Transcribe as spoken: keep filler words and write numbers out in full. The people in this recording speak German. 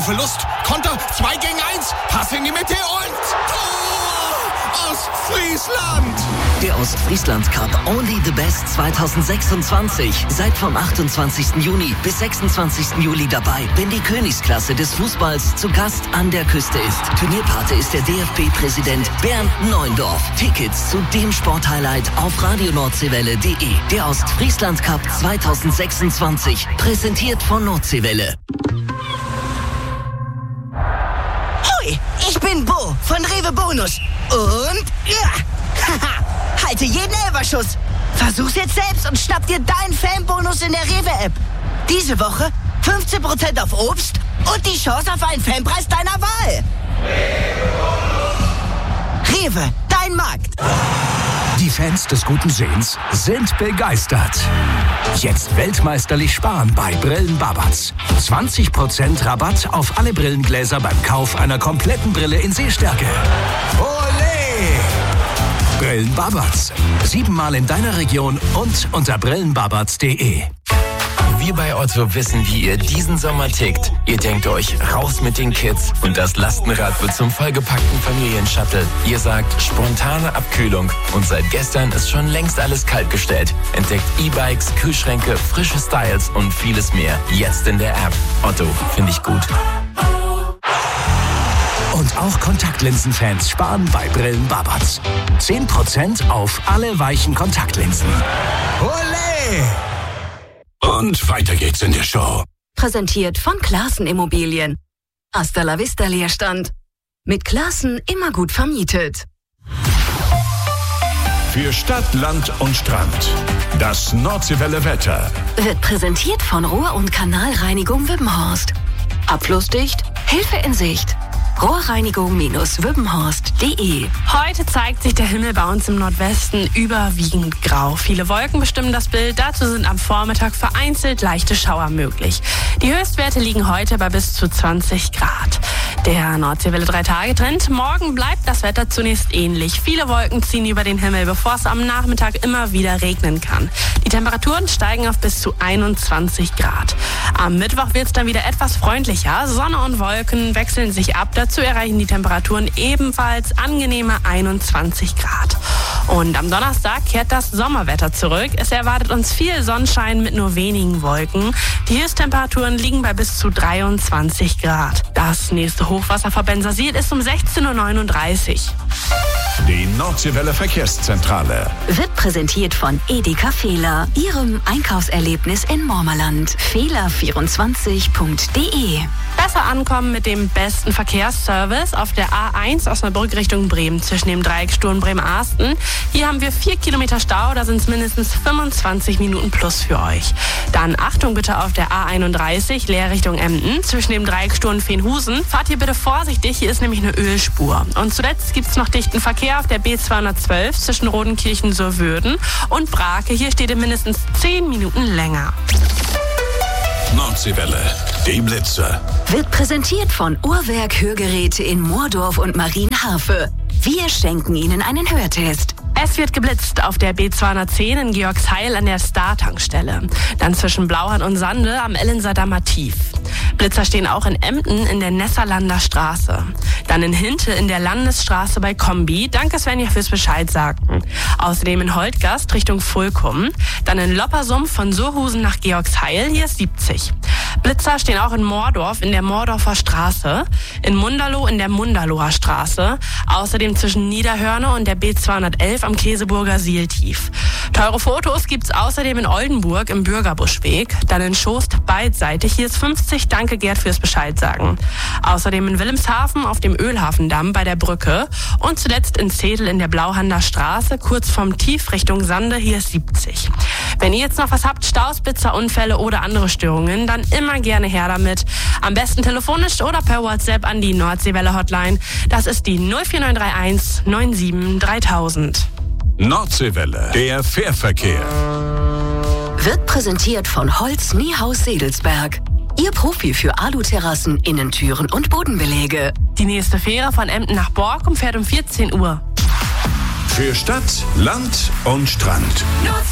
Ballverlust. Konter, zwei gegen eins. Pass in die Mitte und Tor! Ostfriesland! Der Ostfriesland Cup Only the Best zwanzig sechsundzwanzig. Seid vom achtundzwanzigsten Juni bis sechsundzwanzigsten Juli dabei, wenn die Königsklasse des Fußballs zu Gast an der Küste ist. Turnierpate ist der D F B-Präsident Bernd Neuendorf. Tickets zu dem Sporthighlight auf radio nordseewelle punkt de. Der Ostfriesland Cup zwanzig sechsundzwanzig. Präsentiert von Nordseewelle. Hoi, ich bin Bo von Rewe Bonus. Und ja, haha, halte jeden Elferschuss. Versuch's jetzt selbst und schnapp dir deinen Fanbonus in der Rewe-App. Diese Woche fünfzehn Prozent auf Obst und die Chance auf einen Fanpreis deiner Wahl. Rewe, dein Markt. Die Fans des guten Sehens sind begeistert. Jetzt weltmeisterlich sparen bei Brillen Babatz. zwanzig Prozent Rabatt auf alle Brillengläser beim Kauf einer kompletten Brille in Sehstärke. Olé! Brillen Babatz. Siebenmal in deiner Region und unter brillen babatz punkt de. Wir bei Otto wissen, wie ihr diesen Sommer tickt. Ihr denkt euch, raus mit den Kids und das Lastenrad wird zum vollgepackten Familienshuttle. Ihr sagt, spontane Abkühlung und seit gestern ist schon längst alles kaltgestellt. Entdeckt E-Bikes, Kühlschränke, frische Styles und vieles mehr. Jetzt in der App. Otto, finde ich gut. Und auch Kontaktlinsenfans sparen bei Brillen Babatz. zehn Prozent auf alle weichen Kontaktlinsen. Olé! Und weiter geht's in der Show. Präsentiert von Classen Immobilien. Hasta la vista Leerstand. Mit Classen immer gut vermietet. Für Stadt, Land und Strand. Das Nordseewelle Wetter. Wird präsentiert von Rohr- und Kanalreinigung Wippenhorst. Abflussdicht, Hilfe in Sicht. Rohrreinigung Wippenhorst punkt de. Heute zeigt sich der Himmel bei uns im Nordwesten überwiegend grau. Viele Wolken bestimmen das Bild. Dazu sind am Vormittag vereinzelt leichte Schauer möglich. Die Höchstwerte liegen heute bei bis zu zwanzig Grad. Der Nordseewelle drei Tage Trend. Morgen bleibt das Wetter zunächst ähnlich. Viele Wolken ziehen über den Himmel, bevor es am Nachmittag immer wieder regnen kann. Die Temperaturen steigen auf bis zu einundzwanzig Grad. Am Mittwoch wird es dann wieder etwas freundlicher. Sonne und Wolken wechseln sich ab. Dazu erreichen die Temperaturen ebenfalls angenehme einundzwanzig Grad. Und am Donnerstag kehrt das Sommerwetter zurück. Es erwartet uns viel Sonnenschein mit nur wenigen Wolken. Die Höchsttemperaturen liegen bei bis zu dreiundzwanzig Grad. Das nächste Hochwasser vor Bensersiel ist um sechzehn Uhr neununddreißig. Die Nordseewelle Verkehrszentrale. Wird präsentiert von Edeka Fehler, Ihrem Einkaufserlebnis in Mormerland. Fehler vierundzwanzig punkt de. Besser ankommen mit dem besten Verkehrsservice auf der A eins Osnabrück Richtung Bremen zwischen dem Dreieck Sturm-Bremen-Arsten. Hier haben wir vier Kilometer Stau, da sind es mindestens fünfundzwanzig Minuten plus für euch. Dann Achtung bitte auf der A einunddreißig Leer Richtung Emden zwischen dem Dreieck Sturm-Feenhusen. Fahrt hier bitte vorsichtig, hier ist nämlich eine Ölspur. Und zuletzt gibt es noch dichten Verkehr auf der B zweihundertzwölf zwischen Rodenkirchen-Surwürden und Brake. Hier steht ihr mindestens zehn Minuten länger. Nordseewelle, die Blitze. Wird präsentiert von Uhrwerk Hörgeräte in Moordorf und Marienharfe. Wir schenken Ihnen einen Hörtest. Es wird geblitzt auf der B zweihundertzehn in Georgsheil an der Star-Tankstelle. Dann zwischen Blauhahn und Sande am Ellensadammer Tief. Blitzer stehen auch in Emden in der Nesserlander Straße. Dann in Hinte in der Landesstraße bei Kombi. Danke Svenja fürs Bescheid sagen. Außerdem in Holtgast Richtung Fulkum. Dann in Loppersum von Surhusen nach Georgsheil. Hier ist siebzig. Blitzer stehen auch in Moordorf in der Moordorfer Straße. In Munderloh in der Munderloher Straße. Außerdem zwischen Niederhörne und der B zweihundertelf am Käseburger Sieltief. Teure Fotos gibt's außerdem in Oldenburg im Bürgerbuschweg. Dann in Schost beidseitig. Hier ist fünfzig. Danke Gerd fürs Bescheid sagen. Außerdem in Wilhelmshaven auf dem Ölhafendamm bei der Brücke. Und zuletzt in Zedel in der Blauhander Straße, kurz vom Tief Richtung Sande. Hier ist siebzig. Wenn ihr jetzt noch was habt, Staus, Blitzer, Unfälle oder andere Störungen, dann immer gerne her damit. Am besten telefonisch oder per WhatsApp an die Nordseewelle Hotline. Das ist die null vier neun drei eins neun sieben dreitausend. Nordseewelle, der Fährverkehr. Wird präsentiert von Holz Niehaus Sedelsberg. Ihr Profi für Aluterrassen, Innentüren und Bodenbeläge. Die nächste Fähre von Emden nach Borkum fährt um vierzehn Uhr. Für Stadt, Land und Strand.